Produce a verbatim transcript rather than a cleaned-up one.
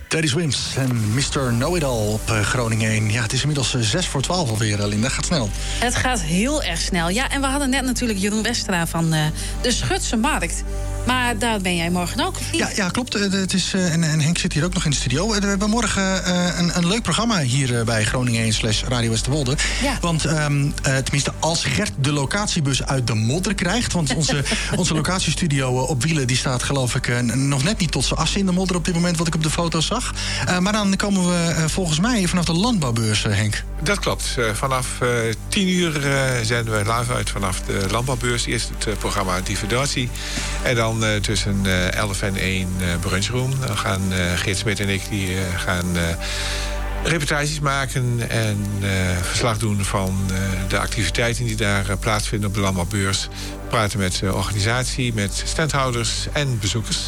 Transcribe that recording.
Teddy Swims en mister Know-It-All op Groningen één. Ja, het is inmiddels zes voor twaalf alweer, Linda. Gaat snel. Het gaat heel erg snel. Ja, en we hadden net natuurlijk Jeroen Westra van uh, de Schutse Markt. Maar daar ben jij morgen ook, of niet? Ja, ja, klopt. Het is, uh, en, en Henk zit hier ook nog in de studio. We hebben morgen uh, een, een leuk programma hier uh, bij Groningen één slash Radio Westerwolde. Ja. Want um, uh, tenminste, als Gert de locatiebus uit de modder krijgt... want onze, onze locatiestudio uh, op wielen... die staat geloof ik uh, nog net niet tot zijn assen in de modder op dit moment... wat ik op de foto zag. Uh, maar dan komen we uh, volgens mij vanaf de landbouwbeurs, uh, Henk. Dat klopt. Uh, vanaf uh, tien uur uh, zenden we live uit vanaf de landbouwbeurs. Eerst het uh, programma Diffudatie. En dan uh, tussen uh, elf en één uh, brunchroom. Dan gaan uh, Geert Smit en ik die, uh, gaan uh, reportages maken... en uh, verslag doen van uh, de activiteiten die daar uh, plaatsvinden op de landbouwbeurs. Praten met de uh, organisatie, met standhouders en bezoekers.